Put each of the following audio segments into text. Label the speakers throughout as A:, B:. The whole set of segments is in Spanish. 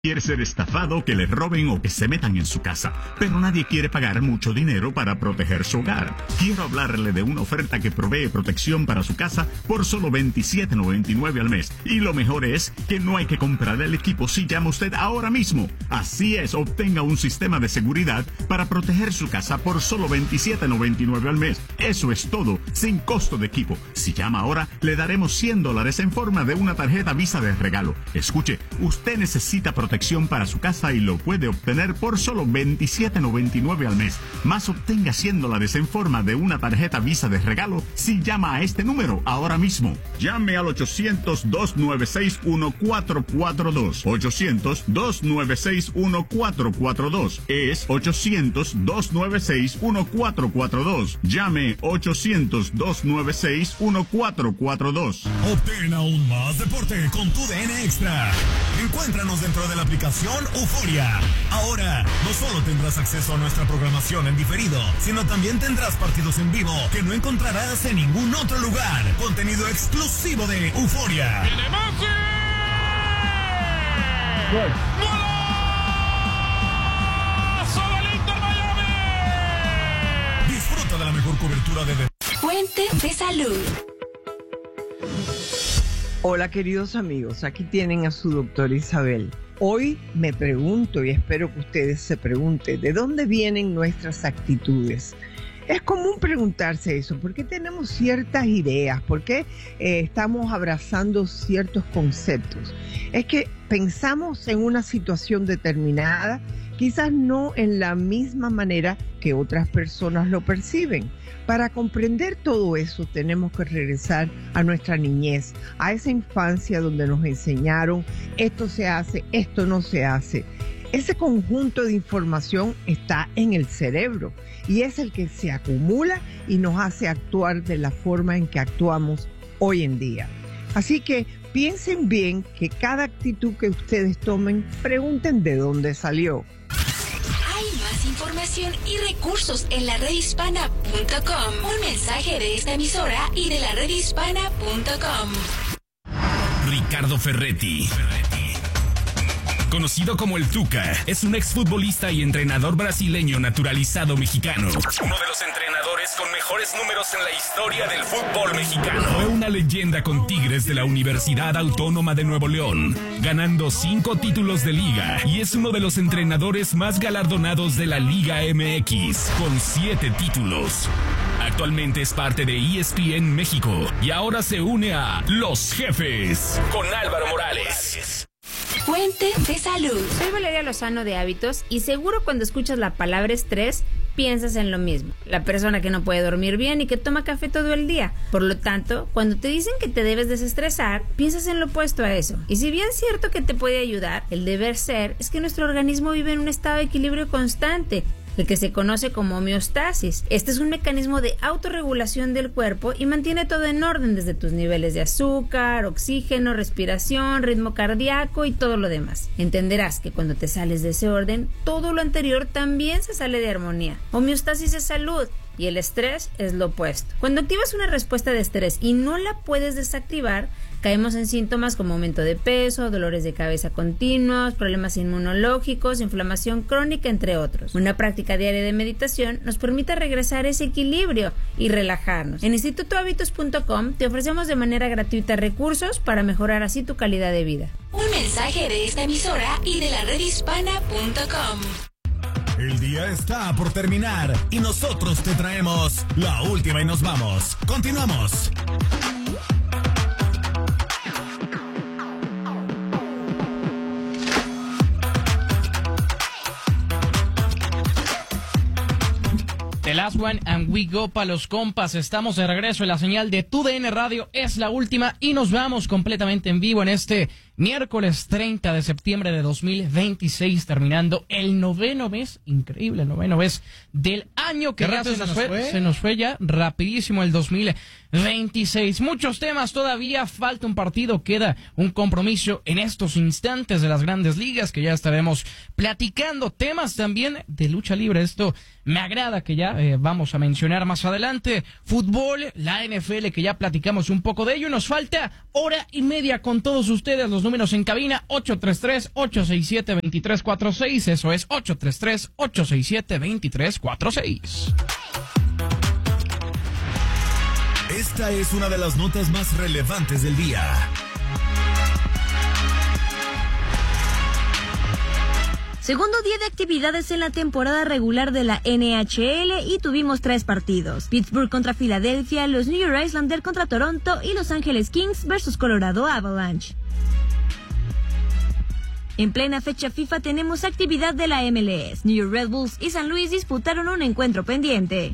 A: Quiere ser estafado, que le roben o que se metan en su casa, pero nadie quiere pagar mucho dinero para proteger su hogar. Quiero hablarle de una oferta que provee protección para su casa por solo $27.99 al mes. Y lo mejor es que no hay que comprar el equipo si llama usted ahora mismo. Así es, obtenga un sistema de seguridad para proteger su casa por solo $27.99 al mes. Eso es todo, sin costo de equipo. Si llama ahora, le daremos $100 en forma de una tarjeta Visa de regalo. Escuche, usted necesita protección para su casa y lo puede obtener por solo $27.99 al mes. Más obtenga $100 en forma de una tarjeta Visa de regalo si llama a este número ahora mismo. Llame al 800-296-1442. 800-296-1442. Es 800-296-1442. Llame 800-296-1442.
B: Obtén aún más deporte con tu DN Extra. Encuéntranos dentro de la aplicación Euforia. Ahora, no solo tendrás acceso a nuestra programación en diferido, sino también tendrás partidos en vivo que no encontrarás en ningún otro lugar. Contenido exclusivo de Euforia.
C: ¡Viene Messi! ¡Golazo del Inter Miami!
B: Disfruta de la mejor cobertura de
D: Fuente de Salud.
E: Hola queridos amigos, aquí tienen a su doctora Isabel. Hoy me pregunto, y espero que ustedes se pregunten, ¿de dónde vienen nuestras actitudes? Es común preguntarse eso, ¿por qué tenemos ciertas ideas? ¿Por qué estamos abrazando ciertos conceptos? Es que pensamos en una situación determinada, quizás no en la misma manera que otras personas lo perciben. Para comprender todo eso tenemos que regresar a nuestra niñez, a esa infancia donde nos enseñaron esto se hace, esto no se hace. Ese conjunto de información está en el cerebro y es el que se acumula y nos hace actuar de la forma en que actuamos hoy en día. Así que piensen bien que cada actitud que ustedes tomen, pregunten de dónde salió.
D: Hay más información y recursos en la redhispana.com. Un mensaje de esta emisora y de la redhispana.com.
B: Ricardo Ferretti. Conocido como el Tuca, es un exfutbolista y entrenador brasileño naturalizado mexicano. Uno de los entrenadores con mejores números en la historia del fútbol mexicano. Fue una leyenda con Tigres de la Universidad Autónoma de Nuevo León, ganando 5 títulos de liga, y es uno de los entrenadores más galardonados de la Liga MX, con 7 títulos. Actualmente es parte de ESPN México y ahora se une a Los Jefes con Álvaro Morales.
D: Fuente de Salud.
F: Soy Valeria Lozano de Hábitos y seguro cuando escuchas la palabra estrés piensas en lo mismo. La persona que no puede dormir bien y que toma café todo el día. Por lo tanto, cuando te dicen que te debes desestresar, piensas en lo opuesto a eso. Y si bien es cierto que te puede ayudar, el deber ser es que nuestro organismo vive en un estado de equilibrio constante, el que se conoce como homeostasis. Este es un mecanismo de autorregulación del cuerpo y mantiene todo en orden, desde tus niveles de azúcar, oxígeno, respiración, ritmo cardíaco y todo lo demás. Entenderás que cuando te sales de ese orden, todo lo anterior también se sale de armonía. Homeostasis es salud y el estrés es lo opuesto. Cuando activas una respuesta de estrés y no la puedes desactivar, caemos en síntomas como aumento de peso, dolores de cabeza continuos, problemas inmunológicos, inflamación crónica, entre otros. Una práctica diaria de meditación nos permite regresar a ese equilibrio y relajarnos. En institutohabitos.com te ofrecemos de manera gratuita recursos para mejorar así tu calidad de vida.
D: Un mensaje de esta emisora y de la redhispana.com.
B: El día está por terminar y nosotros te traemos la última y nos vamos. Continuamos.
G: The last one and we go pa' los compas. Estamos de regreso en la señal de Tu DN Radio. Es la última y nos vamos completamente en vivo en este miércoles 30 de septiembre de 2026, terminando el 9º mes, increíble, el 9º mes del año que ya se nos fue ya rapidísimo el 2026. Muchos temas todavía, falta un partido, queda un compromiso en estos instantes de las grandes ligas que ya estaremos platicando, temas también de lucha libre. Esto me agrada que ya vamos a mencionar más adelante. Fútbol, la NFL, que ya platicamos un poco de ello. Nos falta hora y media con todos ustedes. Los números en cabina, 833-867-2346. Eso es 833-867-2346.
H: Esta es una de las notas más relevantes del día.
I: Segundo día de actividades en la temporada regular de la NHL y tuvimos 3 partidos. Pittsburgh contra Filadelfia, los New York Islanders contra Toronto y Los Angeles Kings versus Colorado Avalanche. En plena fecha FIFA tenemos actividad de la MLS. New York Red Bulls y San Luis disputaron un encuentro pendiente.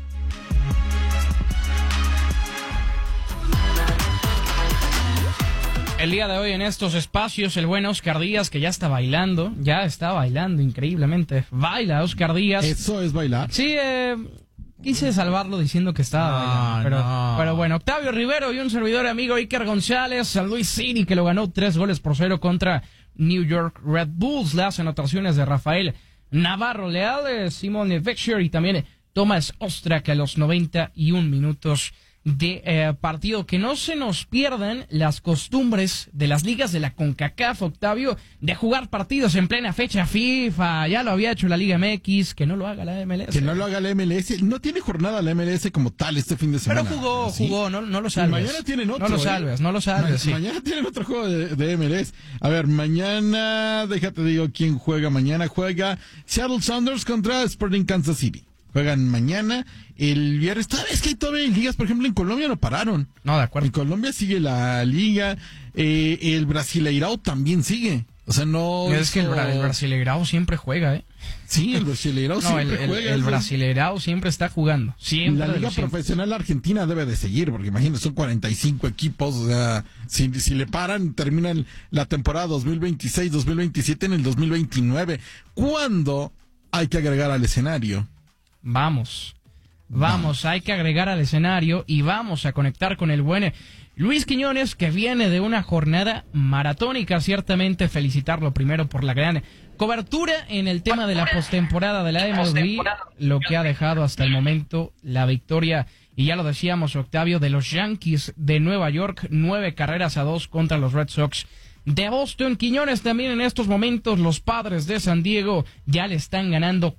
G: El día de hoy en estos espacios, el buen Oscar Díaz, que ya está bailando increíblemente. Baila Oscar Díaz.
J: ¿Eso es bailar?
G: Sí, quise salvarlo diciendo que estaba bailando, pero bueno, Octavio Rivero y un servidor amigo Iker González, San Luis City, que lo ganó 3-0 contra New York Red Bulls. Las anotaciones de Rafael Navarro Leal, Simon Vexer y también Thomas Ostrak a los 91 minutos de partido. Que no se nos pierdan las costumbres de las ligas de la CONCACAF, Octavio, de jugar partidos en plena fecha FIFA. Ya lo había hecho la Liga MX, que no lo haga la MLS.
J: Que no lo haga la MLS. No tiene jornada la MLS como tal este fin de semana.
G: Pero jugó, no lo salves.
J: Y mañana tienen otro.
G: No lo salves. Sí.
J: Mañana tienen otro juego de MLS. A ver, mañana, déjate digo quién juega mañana. Juega Seattle Sounders contra Sporting Kansas City. Juegan mañana, el viernes. Es que hay todavía ligas, por ejemplo, en Colombia no pararon.
G: No, de acuerdo.
J: En Colombia sigue la liga, el Brasileirao también sigue. O sea, no...
G: Es que el Brasileirao siempre juega, ¿eh?
J: Sí, el Brasileirao siempre juega.
G: El Brasileirao siempre está jugando. Siempre.
J: La Liga Profesional Argentina debe de seguir, porque imagínate, son 45 equipos. O sea, si le paran, terminan la temporada 2026-2027 en el 2029. ¿Cuándo hay que agregar al escenario?
G: Vamos, hay que agregar al escenario y vamos a conectar con el buen Luis Quiñones, que viene de una jornada maratónica. Ciertamente felicitarlo primero por la gran cobertura en el tema de la postemporada de la MLB, lo que ha dejado hasta el momento la victoria, y ya lo decíamos, Octavio, de los Yankees de Nueva York, 9-2 contra los Red Sox de Boston. Quiñones, también en estos momentos los Padres de San Diego ya le están ganando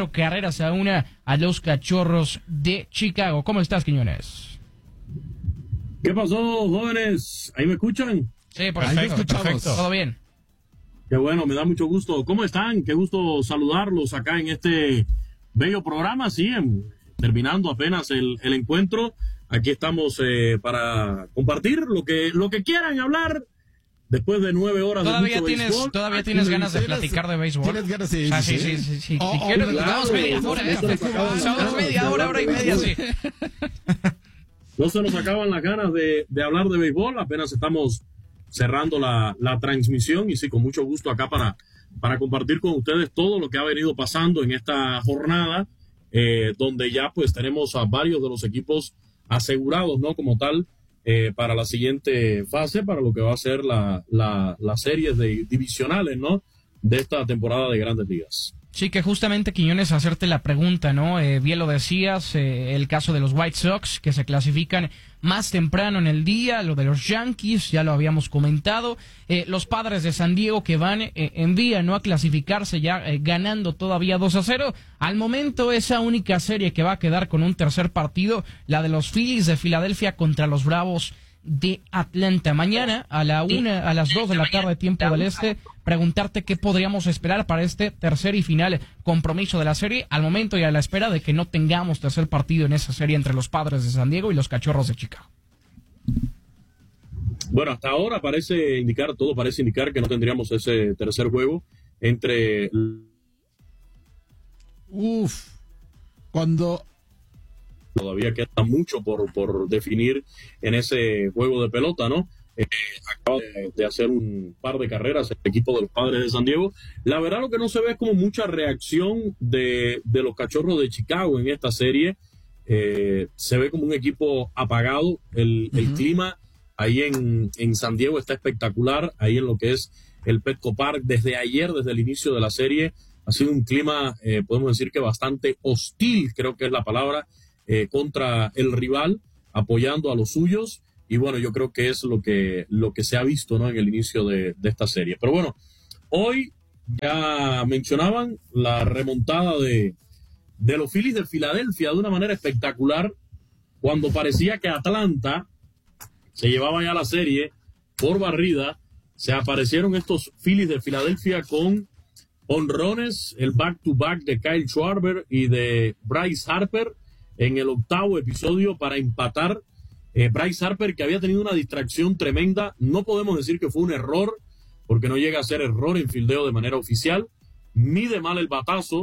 G: 4-1 a los Cachorros de Chicago. ¿Cómo estás, Quiñones?
K: ¿Qué pasó, jóvenes? ¿Ahí me escuchan?
G: Sí, perfecto. Todo bien.
K: Qué bueno, me da mucho gusto. ¿Cómo están? Qué gusto saludarlos acá en este bello programa. Sí, terminando apenas el encuentro. Aquí estamos para compartir lo que quieran hablar. Después de 9 horas de mucho béisbol.
G: ¿Todavía tienes ganas de platicar de béisbol?
J: ¿Tienes ganas de
G: sí. Si quieres, damos media hora. Somos media hora y media, sí.
K: No se nos acaban las ganas de hablar de béisbol. Apenas estamos cerrando la transmisión. Y sí, con mucho gusto acá para compartir con ustedes todo lo que ha venido pasando en esta jornada. Donde ya pues tenemos a varios de los equipos asegurados, ¿no? Como tal. Para la siguiente fase, para lo que va a ser las series divisionales, ¿no? De esta temporada de Grandes Ligas.
G: Sí, que justamente, Quiñones, hacerte la pregunta, ¿no? Bien lo decías, el caso de los White Sox, que se clasifican más temprano en el día, lo de los Yankees, ya lo habíamos comentado, los Padres de San Diego que van en vía, ¿no? A clasificarse ya ganando todavía 2-0. Al momento, esa única serie que va a quedar con un tercer partido, la de los Phillies de Filadelfia contra los Bravos de Atlanta. Mañana a las 2 de la tarde, tiempo del este, preguntarte qué podríamos esperar para este tercer y final compromiso de la serie, al momento y a la espera de que no tengamos tercer partido en esa serie entre los Padres de San Diego y los Cachorros de Chicago.
K: Bueno, hasta ahora todo parece indicar que no tendríamos ese tercer juego entre... Todavía queda mucho por definir en ese juego de pelota, ¿no? Acaba de hacer un par de carreras el equipo de los Padres de San Diego. La verdad, lo que no se ve es como mucha reacción de los Cachorros de Chicago en esta serie. Se ve como un equipo apagado. El clima ahí en San Diego está espectacular. Ahí en lo que es el Petco Park, desde ayer, desde el inicio de la serie, ha sido un clima, podemos decir que bastante hostil, creo que es la palabra, contra el rival, apoyando a los suyos. Y bueno, yo creo que es lo que se ha visto, ¿no?, en el inicio de esta serie. Pero bueno, hoy ya mencionaban la remontada de los Phillies de Filadelfia de una manera espectacular, cuando parecía que Atlanta se llevaba ya la serie por barrida. Se aparecieron estos Phillies de Filadelfia con honrones, el back-to-back de Kyle Schwarber y de Bryce Harper en el 8º episodio para empatar. Bryce Harper, que había tenido una distracción tremenda, no podemos decir que fue un error, porque no llega a ser error en fildeo de manera oficial. Mide mal el batazo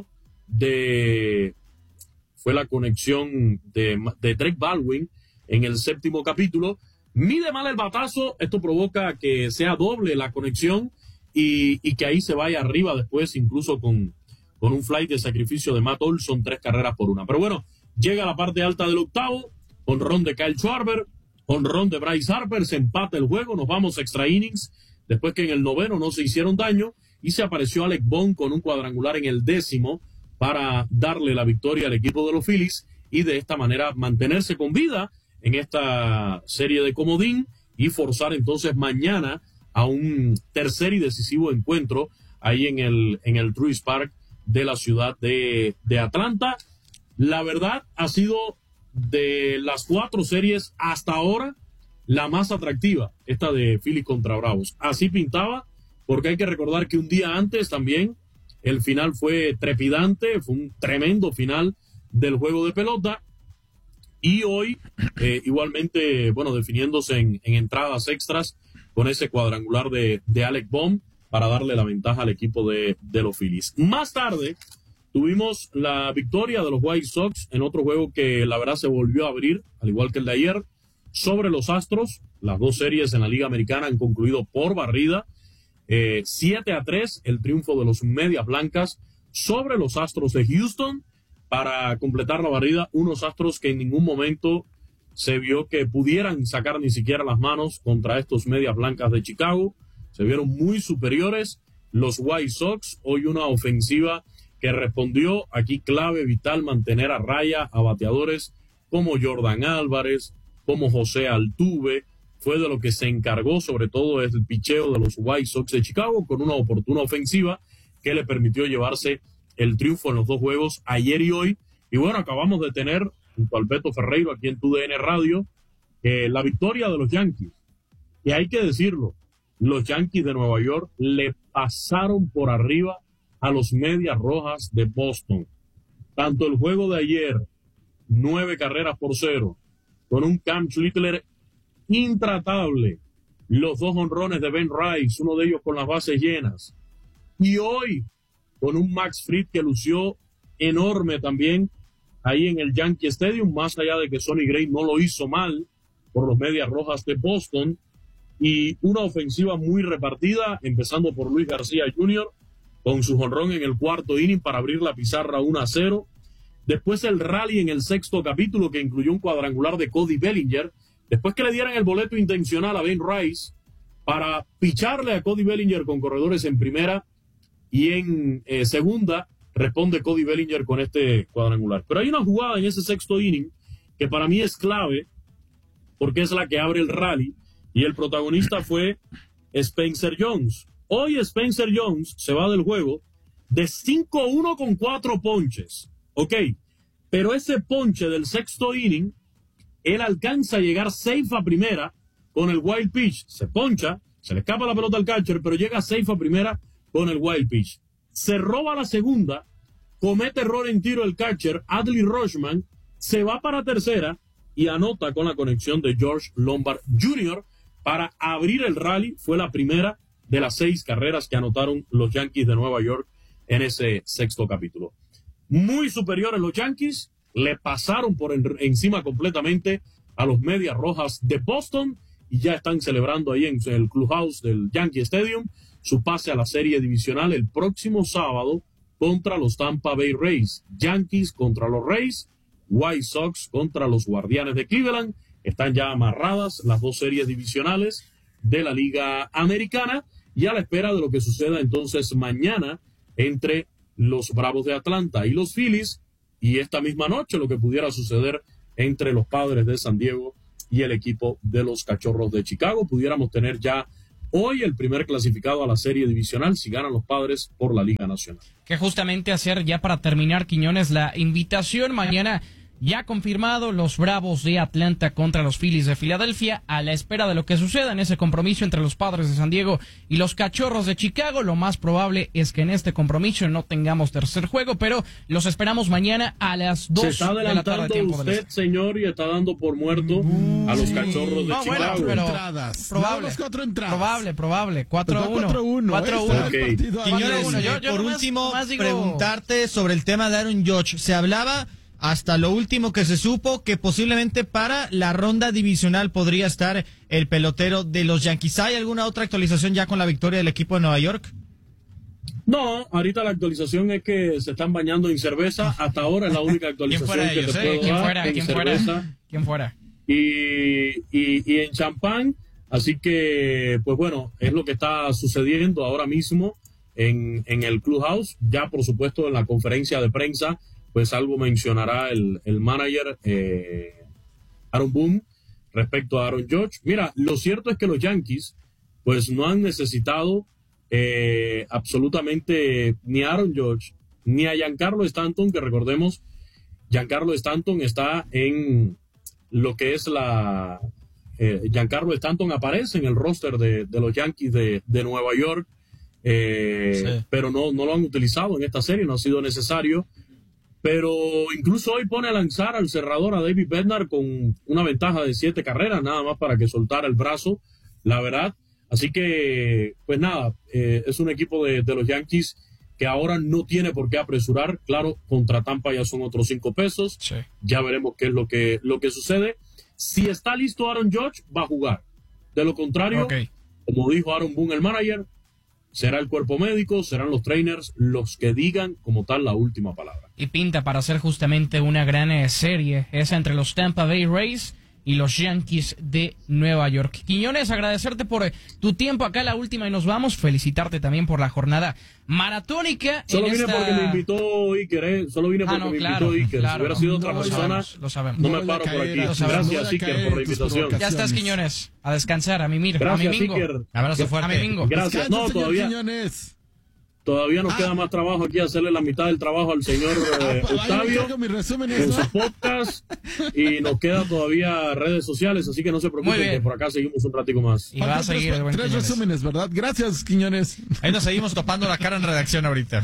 K: fue la conexión de Drake Baldwin en el 7º capítulo. Mide mal el batazo, esto provoca que sea doble la conexión y que ahí se vaya arriba después, incluso con un fly de sacrificio de Matt Olson, 3 carreras por 1. Pero bueno, llega a la parte alta del 8º, honrón de Kyle Schwarber, honrón de Bryce Harper, se empata el juego, nos vamos a extra innings, después que en el 9º no se hicieron daño, y se apareció Alec Bohm con un cuadrangular en el 10º para darle la victoria al equipo de los Phillies y de esta manera mantenerse con vida en esta serie de comodín y forzar entonces mañana a un tercer y decisivo encuentro ahí en el Truist Park de la ciudad de Atlanta. La verdad ha sido de las 4 series hasta ahora la más atractiva, esta de Phillies contra Bravos. Así pintaba, porque hay que recordar que un día antes también el final fue trepidante, fue un tremendo final del juego de pelota. Y hoy, igualmente, bueno, definiéndose en entradas extras con ese cuadrangular de Alec Bohm para darle la ventaja al equipo de los Phillies. Más tarde, tuvimos la victoria de los White Sox en otro juego que la verdad se volvió a abrir, al igual que el de ayer, sobre los Astros. Las 2 series en la Liga Americana han concluido por barrida. 7-3, el triunfo de los Medias Blancas sobre los Astros de Houston para completar la barrida. Unos Astros que en ningún momento se vio que pudieran sacar ni siquiera las manos contra estos Medias Blancas de Chicago. Se vieron muy superiores los White Sox. Hoy una ofensiva que respondió, aquí clave, vital, mantener a raya a bateadores como Jordan Álvarez, como José Altuve. Fue de lo que se encargó, sobre todo, es el picheo de los White Sox de Chicago, con una oportuna ofensiva que le permitió llevarse el triunfo en los 2 juegos, ayer y hoy. Y bueno, acabamos de tener, junto al Beto Ferreiro, aquí en TUDN Radio, la victoria de los Yankees. Y hay que decirlo, los Yankees de Nueva York le pasaron por arriba a los Medias Rojas de Boston. Tanto el juego de ayer, 9 carreras por 0, con un Cam Schlittler intratable, los 2 honrones de Ben Rice, uno de ellos con las bases llenas, y hoy con un Max Fried que lució enorme también ahí en el Yankee Stadium, más allá de que Sonny Gray no lo hizo mal por los Medias Rojas de Boston, y una ofensiva muy repartida, empezando por Luis García Jr., con su jonrón en el 4º inning para abrir la pizarra 1-0. Después el rally en el 6º capítulo, que incluyó un cuadrangular de Cody Bellinger, después que le dieran el boleto intencional a Ben Rice para picharle a Cody Bellinger con corredores en primera y en segunda, responde Cody Bellinger con este cuadrangular. Pero hay una jugada en ese 6º inning que para mí es clave, porque es la que abre el rally, y el protagonista fue Spencer Jones. Hoy Spencer Jones se va del juego de 5-1 con 4 ponches. Ok, pero ese ponche del 6º inning, él alcanza a llegar safe a primera con el wild pitch. Se poncha, se le escapa la pelota al catcher, pero llega safe a primera con el wild pitch. Se roba la segunda, comete error en tiro el catcher, Adley Rutschman, se va para tercera y anota con la conexión de George Lombard Jr. para abrir el rally. Fue la primera de las 6 carreras que anotaron los Yankees de Nueva York en ese 6º capítulo. Muy superiores los Yankees, le pasaron por encima completamente a los Medias Rojas de Boston y ya están celebrando ahí en el clubhouse del Yankee Stadium su pase a la serie divisional el próximo sábado contra los Tampa Bay Rays. Yankees contra los Rays, White Sox contra los Guardianes de Cleveland. Están ya amarradas las 2 series divisionales de la Liga Americana y a la espera de lo que suceda entonces mañana entre los Bravos de Atlanta y los Phillies, y esta misma noche lo que pudiera suceder entre los Padres de San Diego y el equipo de los Cachorros de Chicago. Pudiéramos tener ya hoy el primer clasificado a la serie divisional si ganan los Padres por la Liga Nacional.
G: Que justamente hacer ya para terminar, Quiñones, la invitación mañana. Ya confirmado los Bravos de Atlanta contra los Phillies de Filadelfia, a la espera de lo que suceda en ese compromiso entre los Padres de San Diego y los Cachorros de Chicago. Lo más probable es que en este compromiso no tengamos tercer juego, pero los esperamos mañana a las 2
K: de la tarde. Se está adelantando usted, señor, y está dando por muerto a los Cachorros de Chicago.
J: Bueno, entradas.
G: Probable.
J: 4 entradas.
G: Probable. 4-1.
J: 4-1.
K: Okay.
L: Quiñones, por último, preguntarte sobre el tema de Aaron Judge. Se hablaba, hasta lo último que se supo, que posiblemente para la ronda divisional podría estar el pelotero de los Yankees. ¿Hay alguna otra actualización ya con la victoria del equipo de Nueva York?
K: No, ahorita la actualización es que se están bañando en cerveza. Hasta ahora es la única actualización que te puedo dar.
G: ¿Quién fuera?
K: Y en champán. Así que, pues bueno, es lo que está sucediendo ahora mismo en el Clubhouse. Ya, por supuesto, en la conferencia de prensa, pues algo mencionará el manager Aaron Boone respecto a Aaron Judge. Mira, lo cierto es que los Yankees pues no han necesitado absolutamente ni a Aaron Judge ni a Giancarlo Stanton, que recordemos, Giancarlo Stanton está en lo que es Giancarlo Stanton aparece en el roster de los Yankees de Nueva York, sí, pero no lo han utilizado en esta serie, no ha sido necesario. Pero incluso hoy pone a lanzar al cerrador a David Bednar con una ventaja de 7 carreras, nada más para que soltara el brazo, la verdad. Así que, pues nada, es un equipo de los Yankees que ahora no tiene por qué apresurar. Claro, contra Tampa ya son otros 5 pesos. Sí. Ya veremos qué es lo que sucede. Si está listo Aaron Judge, va a jugar. De lo contrario, como dijo Aaron Boone, el manager, será el cuerpo médico, serán los trainers los que digan como tal la última palabra.
G: Y pinta para hacer justamente una gran serie, esa entre los Tampa Bay Rays y los Yankees de Nueva York. Quiñones, agradecerte por tu tiempo acá, la última, y nos vamos. Felicitarte también por la jornada maratónica.
K: Solo vine porque me invitó Iker, solo vine porque me invitó Iker. Si hubiera sido otra persona,
G: lo sabemos.
K: No me paro por aquí. Gracias, Iker, por la invitación.
G: Ya estás, Quiñones. A descansar, a mimir.
K: Gracias,
G: a mi bingo.
K: Iker.
G: Abrazo fuerte. A mi bingo.
K: Gracias. No, todavía nos queda más trabajo aquí, hacerle la mitad del trabajo al señor Octavio con su podcast, y nos queda todavía redes sociales, así que no se preocupen, que por acá seguimos un ratico más.
G: Y va a seguir el buen
J: tres resúmenes, ¿verdad? Gracias, Quiñones.
L: Ahí nos seguimos topando la cara en redacción ahorita.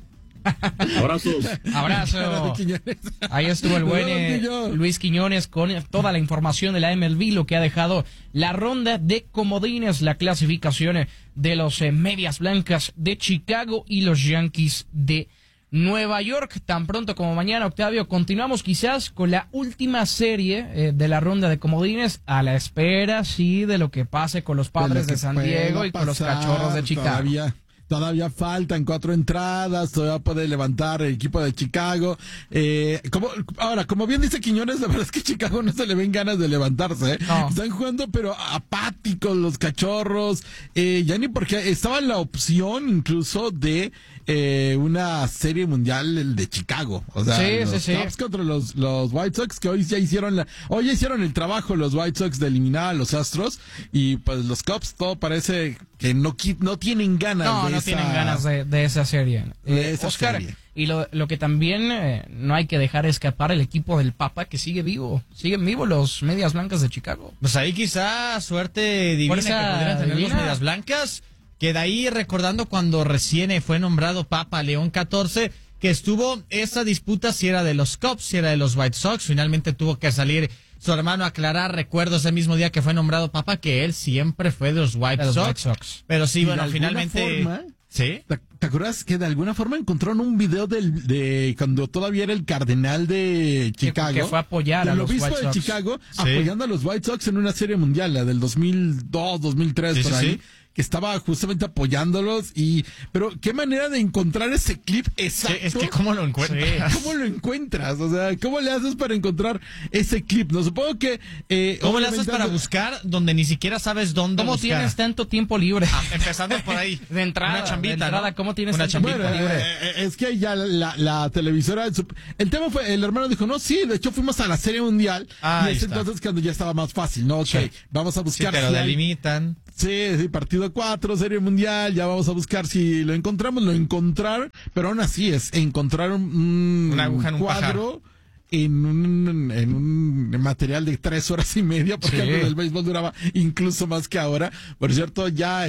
K: Abrazos.
G: Abrazo. Ahí estuvo el buen Luis Quiñones con toda la información de la MLB, lo que ha dejado la ronda de comodines, la clasificación de los Medias Blancas de Chicago y los Yankees de Nueva York. Tan pronto como mañana, Octavio, continuamos quizás con la última serie de la ronda de comodines, a la espera, sí, de lo que pase con los Padres de San Diego y con los Cachorros de Chicago.
J: Todavía faltan 4 entradas, todavía puede levantar el equipo de Chicago. Como bien dice Quiñones, la verdad es que Chicago no se le ven ganas de levantarse. No. Están jugando, pero apáticos los Cachorros. Ya ni porque estaba en la opción incluso de una serie mundial, el de Chicago. O sea, los Cubs contra los White Sox, que hoy ya hicieron el trabajo los White Sox de eliminar a los Astros. Y pues los Cubs, todo parece que no tienen ganas
G: tienen ganas de esa serie. Oscar, serie. Y lo que también no hay que dejar escapar, el equipo del Papa, que sigue vivo. Siguen vivos los Medias Blancas de Chicago.
L: Pues ahí quizá suerte divina que pudieran tener los Medias Blancas. Que de ahí, recordando cuando recién fue nombrado Papa León 14, que estuvo esa disputa si era de los Cubs, si era de los White Sox. Finalmente tuvo que salir su hermano a aclarar. Recuerdo ese mismo día que fue nombrado Papa que él siempre fue de los White Sox. Pero sí, bueno, finalmente... ¿Sí?
J: ¿Te acuerdas que de alguna forma encontraron un video de cuando todavía era el cardenal de Chicago?
G: Que fue a apoyar a los White Sox.
J: El obispo de Chicago, apoyando a los White Sox en una serie mundial, la del 2002, 2003, por ahí. Sí. que estaba justamente apoyándolos pero qué manera de encontrar ese clip exacto.
L: Es que ¿cómo lo encuentras?
J: ¿Cómo lo encuentras? O sea, ¿cómo le haces para encontrar ese clip? No, supongo que...
L: ¿Cómo le haces para buscar donde ni siquiera sabes dónde
G: ¿Cómo
L: buscar?
G: tienes tanto tiempo libre?
L: Empezando por ahí.
G: De entrada.
L: Una chambita,
G: de entrada,
L: ¿no?
G: ¿cómo tienes
L: Una
G: tanto
L: chambita
G: tiempo libre?
J: Es que ya la televisora... El tema fue, el hermano dijo, no, sí, de hecho fuimos a la Serie Mundial. Y es entonces cuando ya estaba más fácil, ¿no? Ok, vamos a buscar...
L: Sí, pero delimitan.
J: Sí, partido 4, Serie Mundial, ya vamos a buscar si lo encontramos, pero aún así encontrar
L: una aguja en un
J: cuadro en un material de 3 horas y media, porque algo del béisbol duraba incluso más que ahora. Por cierto, ya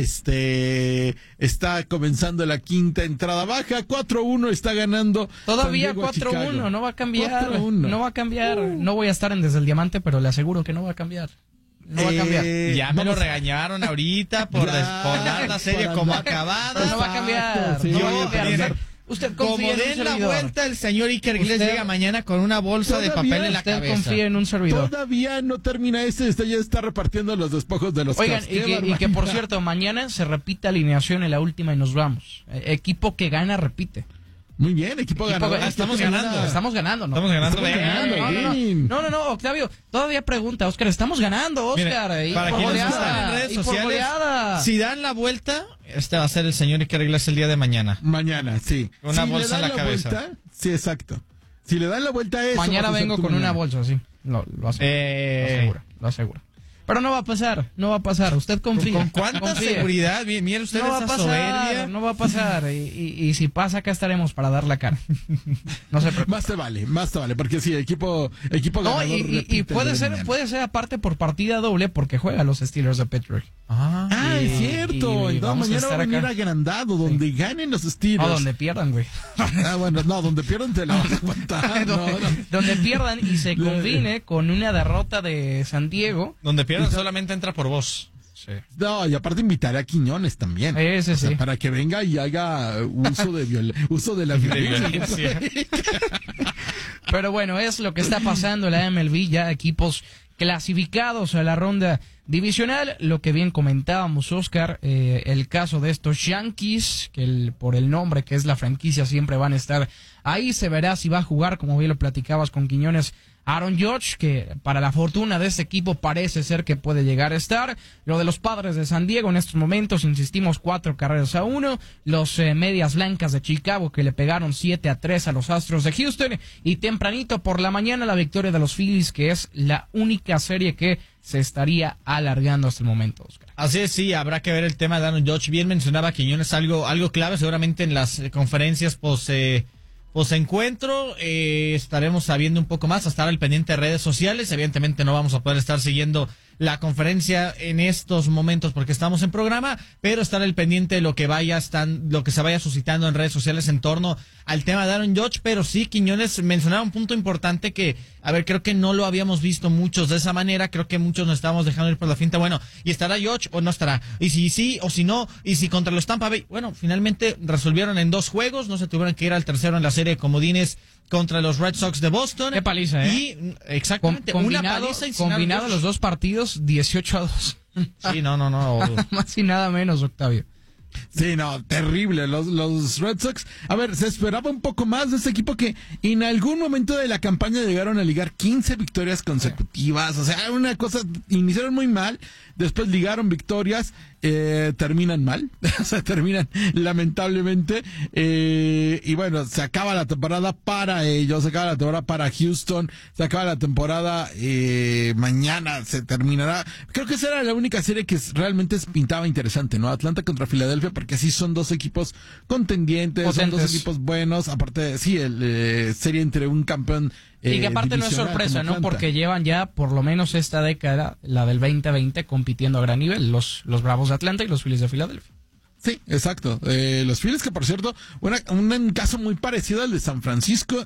J: está comenzando la quinta entrada baja, 4-1 está ganando.
G: Todavía 4-1, no va a cambiar.
J: 4-1.
G: No va a cambiar. No voy a estar en Desde el Diamante, pero le aseguro que no va a cambiar. No va a cambiar.
L: Ya me lo regañaron ahorita por dar la serie como acabada.
G: No va a cambiar.
J: Sí,
G: no va a cambiar. Usted confía
L: como
G: en un
L: den la
G: servidor.
L: vuelta, el señor Iker Iglesias llega mañana con una bolsa de papel en la
G: usted
L: cabeza.
G: confía en un servidor.
J: Todavía no termina ya está repartiendo los despojos de los
G: Oigan,
J: Cubs.
G: y que por cierto, mañana se repite alineación en la última y nos vamos. Equipo que gana, repite.
J: Muy bien, equipo ganador.
G: Estamos ganando.
L: Estamos ganando.
G: No, Octavio, todavía pregunta, Oscar, estamos ganando, Oscar.
L: Mire, para quienes están en redes sociales, si dan la vuelta, va a ser el señor Iker Iglesias el día de mañana.
J: Mañana, sí.
L: Una bolsa en la cabeza.
J: Vuelta, sí, exacto. Si le dan la vuelta a eso...
G: Mañana vengo con una bolsa, sí. Lo aseguro. Pero no va a pasar. Usted confía.
L: ¿Con cuánta seguridad? Mire usted esa soberbia.
G: No va a pasar. Y si pasa, acá estaremos para dar la cara. No se preocupe.
J: Más te vale, porque sí, equipo ganador.
G: Y puede ser aparte por partida doble, porque juega los Steelers de Pittsburgh.
J: Es cierto. Entonces mañana va a venir agrandado, donde ganen los Steelers.
G: No, donde pierdan, güey.
J: Donde pierdan te la vas a aguantar.
G: Donde pierdan y se combine con una derrota de San Diego.
L: Donde pierdan solamente entra por vos. Sí.
J: No, y aparte invitaré a Quiñones también.
G: Ese sí.
J: Para que venga y haga uso de la violencia.
G: Pero bueno, es lo que está pasando en la MLB, ya equipos clasificados a la ronda divisional. Lo que bien comentábamos, Oscar, el caso de estos Yankees, que por el nombre que es la franquicia siempre van a estar ahí. Se verá si va a jugar, como bien lo platicabas con Quiñones, Aaron Judge, que para la fortuna de este equipo parece ser que puede llegar a estar. Lo de los Padres de San Diego en estos momentos, insistimos, 4-1. Los Medias Blancas de Chicago, que le pegaron 7-3 a los Astros de Houston. Y tempranito por la mañana la victoria de los Phillies, que es la única serie que se estaría alargando hasta el momento, Oscar.
L: Así es, sí, habrá que ver el tema de Aaron Judge. Bien mencionaba Quiñones, algo clave seguramente en las conferencias post-encuentro. Estaremos sabiendo un poco más, a estar al pendiente de redes sociales. Evidentemente no vamos a poder estar siguiendo la conferencia en estos momentos porque estamos en programa, pero estar al pendiente de lo que se vaya suscitando en redes sociales en torno al tema de Aaron Judge. Pero sí, Quiñones mencionaba un punto importante que, creo que no lo habíamos visto muchos de esa manera. Creo que muchos nos estábamos dejando ir por la finta. Bueno, ¿y estará Judge o no estará? Y si sí o si no, y si contra los Tampa Bay. Bueno, finalmente resolvieron en 2 juegos, no se tuvieron que ir al tercero en la serie de comodines contra los Red Sox de Boston.
G: Qué paliza,
L: Y exactamente, una paliza y
G: combinado los dos partidos, 18-2.
L: Sí, no.
G: Nada más y nada menos, Octavio.
J: Sí, no, terrible. Los Red Sox, se esperaba un poco más de este equipo que en algún momento de la campaña llegaron a ligar 15 victorias consecutivas. O sea, una cosa, iniciaron muy mal, después ligaron victorias, terminan mal, terminan lamentablemente, y bueno, se acaba la temporada para ellos, se acaba la temporada para Houston, se acaba la temporada, mañana se terminará. Creo que esa era la única serie que realmente pintaba interesante, ¿no? Atlanta contra Filadelfia, porque así son 2 equipos contendientes,
G: potentes.
J: Son 2 equipos buenos, aparte, sí, serie entre un campeón.
G: Y que aparte no es sorpresa, ¿no? Porque llevan ya por lo menos esta década, la del 2020, compitiendo a gran nivel, los Bravos de Atlanta y los Phillies de Filadelfia.
J: Sí, exacto. Los Phillies, que por cierto, un caso muy parecido al de San Francisco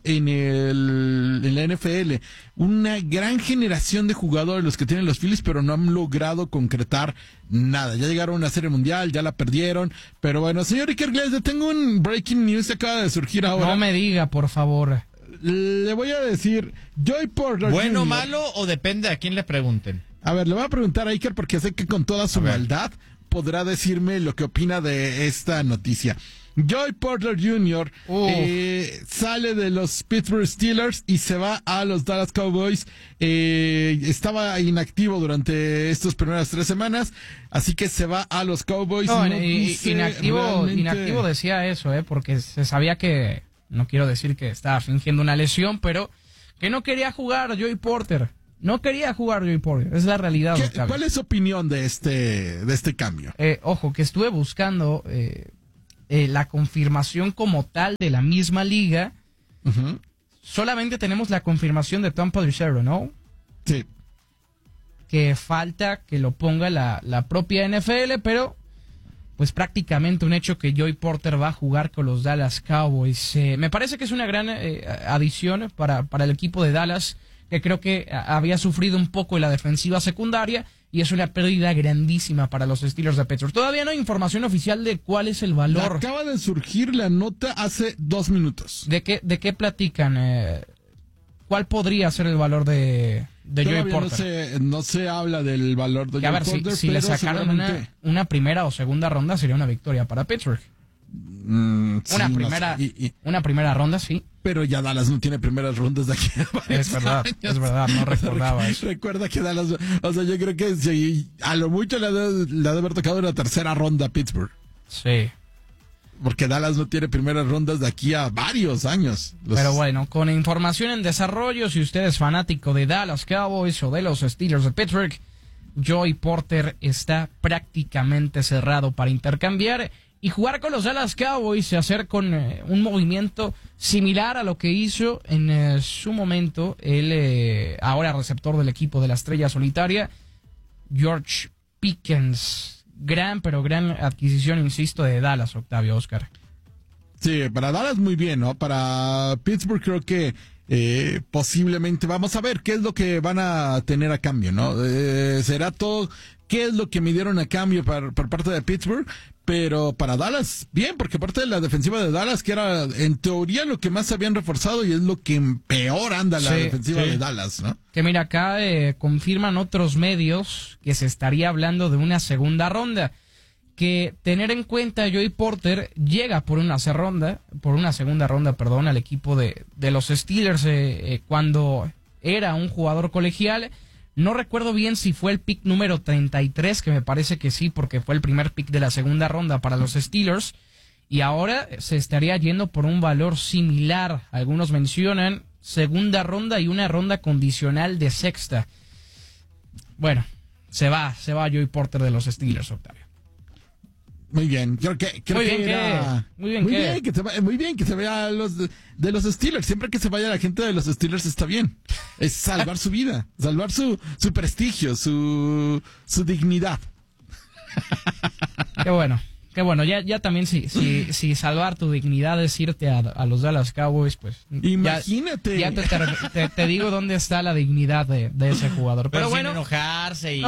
J: en la NFL. Una gran generación de jugadores los que tienen los Phillies, pero no han logrado concretar nada. Ya llegaron a una serie mundial, ya la perdieron. Pero bueno, señor Iker Iglesias, tengo un breaking news que acaba de surgir ahora.
G: No me diga, por favor.
J: Le voy a decir, Joey Porter
L: ¿Bueno,
J: Jr.
L: malo o depende a quién le pregunten?
J: A ver, le voy a preguntar a Iker porque sé que con toda su maldad podrá decirme lo que opina de esta noticia. Joey Porter Jr. Sale de los Pittsburgh Steelers y se va a los Dallas Cowboys. Estaba inactivo durante estas primeras 3 semanas, así que se va a los Cowboys.
G: Inactivo decía eso, porque se sabía que, no quiero decir que estaba fingiendo una lesión, pero que no quería jugar Joey Porter. No quería jugar Joey Porter, es la realidad.
J: ¿Cuál es su opinión de este cambio?
G: Ojo, que estuve buscando la confirmación como tal de la misma liga.
J: Uh-huh.
G: Solamente tenemos la confirmación de Tom Pelissero, ¿no?
J: Sí.
G: Que falta que lo ponga la propia NFL, pero pues prácticamente un hecho que Joey Porter va a jugar con los Dallas Cowboys. Me parece que es una gran adición para el equipo de Dallas, que creo que había sufrido un poco en la defensiva secundaria, y es una pérdida grandísima para los Steelers de Pittsburgh. Todavía no hay información oficial de cuál es el valor.
J: Acaba de surgir la nota hace 2 minutos.
G: ¿De qué platican? ¿Cuál podría ser el valor de Joey Porter?
J: No se habla del valor de Joey Porter.
G: Si le sacaron una primera o segunda ronda, sería una victoria para Pittsburgh. Una primera ronda, sí.
J: Pero ya Dallas no tiene primeras rondas de aquí a
G: Es verdad, no recordaba eso.
J: Recuerda que Dallas, yo creo que si a lo mucho le ha de haber tocado una tercera ronda a Pittsburgh.
G: Sí.
J: Porque Dallas no tiene primeras rondas de aquí a varios años.
G: Pero bueno, con información en desarrollo, si usted es fanático de Dallas Cowboys o de los Steelers de Pittsburgh, Joey Porter está prácticamente cerrado para intercambiar y jugar con los Dallas Cowboys y hacer con un movimiento similar a lo que hizo en su momento el ahora receptor del equipo de la Estrella Solitaria, George Pickens. Gran adquisición, insisto, de Dallas, Octavio, Oscar.
J: Sí, para Dallas muy bien, ¿no? Para Pittsburgh creo que posiblemente vamos a ver qué es lo que van a tener a cambio, ¿no? Será todo, qué es lo que me dieron a cambio por parte de Pittsburgh, pero para Dallas, bien, porque parte de la defensiva de Dallas, que era en teoría lo que más se habían reforzado y es lo que peor anda la defensiva de Dallas, ¿no?
G: Que mira, acá confirman otros medios que se estaría hablando de una segunda ronda. Que tener en cuenta, Joey Porter llega por una segunda ronda, al equipo de los Steelers cuando era un jugador colegial. No recuerdo bien si fue el pick número 33, que me parece que sí, porque fue el primer pick de la segunda ronda para los Steelers. Y ahora se estaría yendo por un valor similar. Algunos mencionan segunda ronda y una ronda condicional de sexta. Bueno, se va Joey Porter de los Steelers, Octavio.
J: Muy bien, muy bien que se vaya de los Steelers. Siempre que se vaya la gente de los Steelers está bien. Es salvar su vida, salvar su prestigio, su dignidad.
G: Qué bueno, ya también si salvar tu dignidad es irte a los Dallas Cowboys, pues
J: imagínate.
G: Ya te digo dónde está la dignidad de ese jugador. Pero bueno,
L: sin enojarse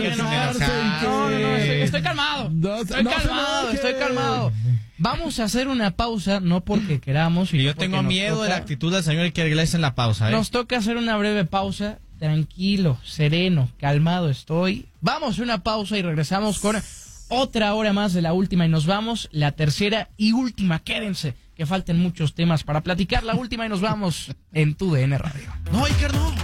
G: estoy calmado. Estoy calmado. Vamos a hacer una pausa, no porque queramos.
L: Y yo tengo miedo de la actitud del señor Iker Iglesias en la pausa.
G: Nos toca hacer una breve pausa. Tranquilo, sereno, calmado estoy. Vamos a una pausa y regresamos con otra hora más de la última y nos vamos, la tercera y última. Quédense, que falten muchos temas para platicar. La última y nos vamos en tu DN Radio.
L: No, Iker, no.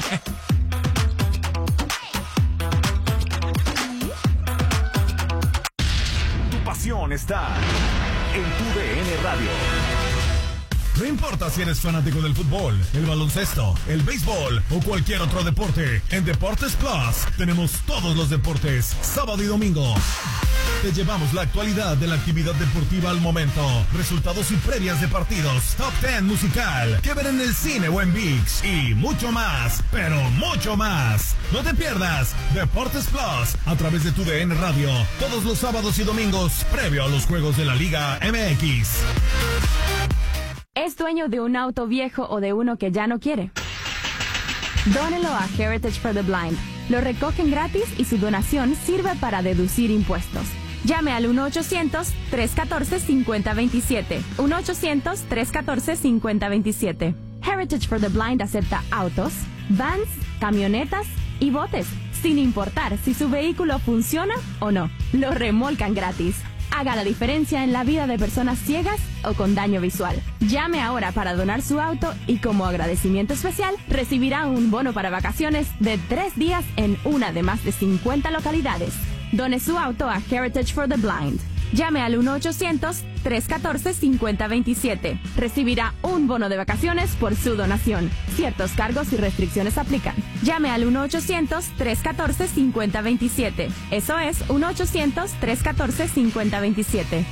H: Tu pasión está en tu DN Radio. No importa si eres fanático del fútbol, el baloncesto, el béisbol o cualquier otro deporte, en Deportes Plus tenemos todos los deportes, sábado y domingo. Te llevamos la actualidad de la actividad deportiva al momento, resultados y previas de partidos, top 10 musical, que ver en el cine o en ViX y mucho más, pero mucho más. No te pierdas Deportes Plus a través de tu DN Radio, todos los sábados y domingos, previo a los juegos de la Liga MX.
M: ¿Es dueño de un auto viejo o de uno que ya no quiere? Dónelo a Heritage for the Blind. Lo recogen gratis y su donación sirve para deducir impuestos. Llame al 1-800-314-5027. 1-800-314-5027. Heritage for the Blind acepta autos, vans, camionetas y botes. sin importar si su vehículo funciona o no. Lo remolcan gratis. Haga la diferencia en la vida de personas ciegas o con daño visual. Llame ahora para donar su auto y como agradecimiento especial recibirá un bono para vacaciones de 3 días en una de más de 50 localidades. Done su auto a Heritage for the Blind. Llame al 1-800-314-5027. Recibirá un bono de vacaciones por su donación. Ciertos cargos y restricciones aplican. Llame al 1-800-314-5027. Eso es 1-800-314-5027.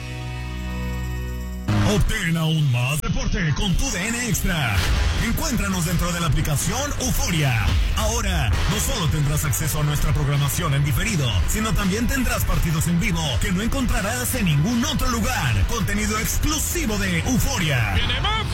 H: Obtén aún más deporte con tu DN Extra. Encuéntranos dentro de la aplicación Euforia. Ahora, no solo tendrás acceso a nuestra programación en diferido, sino también tendrás partidos en vivo que no encontrarás en ningún otro lugar. Contenido exclusivo de Euforia.
C: ¡Viene Messi!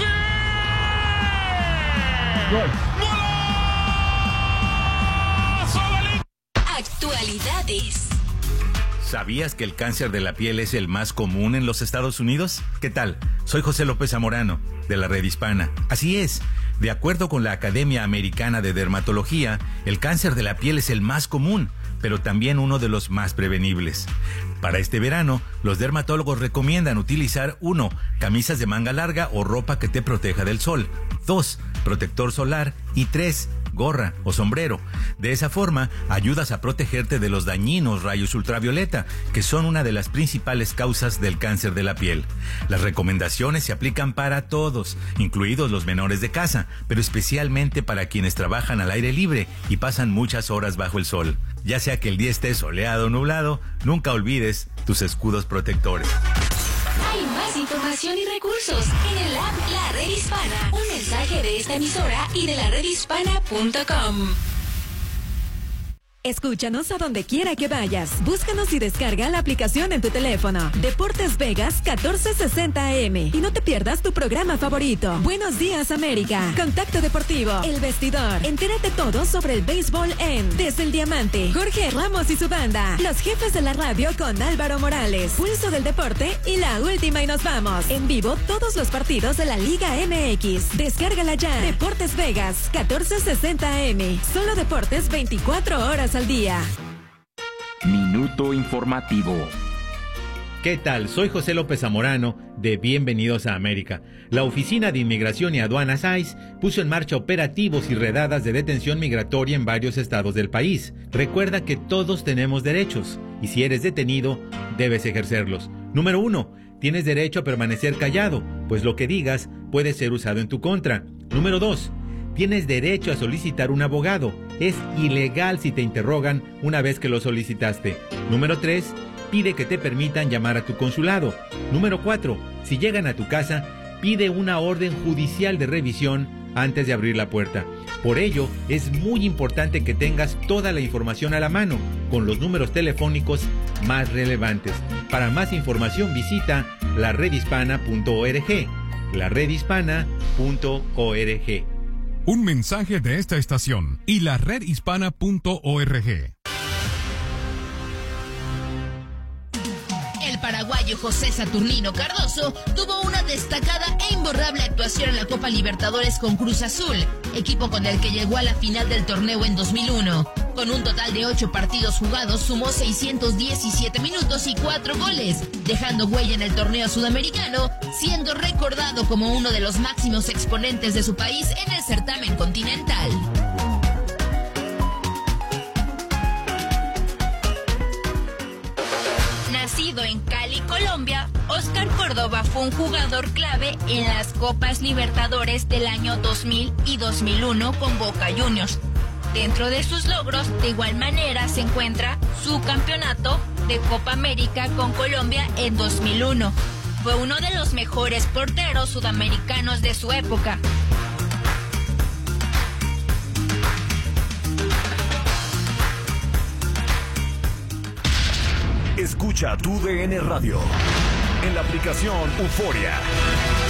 C: ¡Golazo!
D: Actualidades.
N: ¿Sabías que el cáncer de la piel es el más común en los Estados Unidos? ¿Qué tal? Soy José López Zamorano, de la Red Hispana. Así es, de acuerdo con la Academia Americana de Dermatología, el cáncer de la piel es el más común, pero también uno de los más prevenibles. Para este verano, los dermatólogos recomiendan utilizar 1. Camisas de manga larga o ropa que te proteja del sol. 2. Protector solar. Y 3. Gorra o sombrero. De esa forma, ayudas a protegerte de los dañinos rayos ultravioleta, que son una de las principales causas del cáncer de la piel. Las recomendaciones se aplican para todos, incluidos los menores de casa, pero especialmente para quienes trabajan al aire libre y pasan muchas horas bajo el sol. Ya sea que el día esté soleado o nublado, nunca olvides tus escudos protectores.
D: Hay más información y recursos en el app La Red Hispana. Un mensaje de esta emisora y de la redhispana.com.
O: Escúchanos a donde quiera que vayas. Búscanos y descarga la aplicación en tu teléfono. Deportes Vegas 1460 AM. Y no te pierdas tu programa favorito. Buenos días, América. Contacto Deportivo. El Vestidor. Entérate todo sobre el béisbol en Desde el Diamante. Jorge Ramos y su banda. Los Jefes de la Radio con Álvaro Morales. Pulso del Deporte y La Última y Nos Vamos. En vivo todos los partidos de la Liga MX. Descárgala ya. Deportes Vegas 1460 AM. Solo deportes 24 horas al día.
P: Minuto informativo.
N: ¿Qué tal? Soy José López Zamorano de Bienvenidos a América. La Oficina de Inmigración y Aduanas ICE puso en marcha operativos y redadas de detención migratoria en varios estados del país. Recuerda que todos tenemos derechos y si eres detenido, debes ejercerlos. Número 1. Tienes derecho a permanecer callado, pues lo que digas puede ser usado en tu contra. Número 2. Tienes derecho a solicitar un abogado. Es ilegal si te interrogan una vez que lo solicitaste. Número 3. Pide que te permitan llamar a tu consulado. Número 4. Si llegan a tu casa, pide una orden judicial de revisión antes de abrir la puerta. Por ello, es muy importante que tengas toda la información a la mano, con los números telefónicos más relevantes. Para más información visita laredhispana.org. laredhispana.org.
Q: Un mensaje de esta estación y la redhispana.org.
R: El paraguayo José Saturnino Cardoso tuvo una destacada e imborrable actuación en la Copa Libertadores con Cruz Azul, equipo con el que llegó a la final del torneo en 2001. Con un total de 8 partidos jugados, sumó 617 minutos y 4 goles, dejando huella en el torneo sudamericano, siendo recordado como uno de los máximos exponentes de su país en el certamen continental. Nacido en Cali, Colombia, Oscar Córdoba fue un jugador clave en las Copas Libertadores del año 2000 y 2001 con Boca Juniors. Dentro de sus logros, de igual manera, se encuentra su campeonato de Copa América con Colombia en 2001. Fue uno de los mejores porteros sudamericanos de su época.
H: Escucha tu DN Radio en la aplicación Euforia.